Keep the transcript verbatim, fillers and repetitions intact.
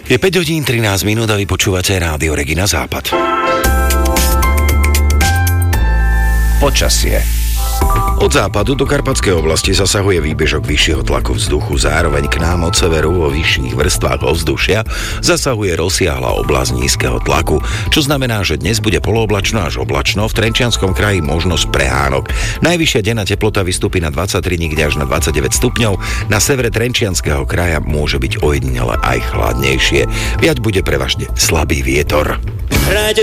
Je päť hodín trinásť minút a vy počúvate Rádio Regina Západ. Počasie. Od západu do Karpatskej oblasti zasahuje výbežok vyššieho tlaku vzduchu, zároveň k nám od severu vo vyšších vrstvách ovzdušia zasahuje rozsiahla oblasť nízkeho tlaku, čo znamená, že dnes bude polooblačno až oblačno, v Trenčianskom kraji možnosť prehánok. Najvyššia denná teplota vystúpi na dvadsaťtri, niekde až na dvadsaťdeväť stupňov, na severe Trenčianskeho kraja môže byť ojedinele aj chladnejšie. Viac bude prevažne slabý vietor.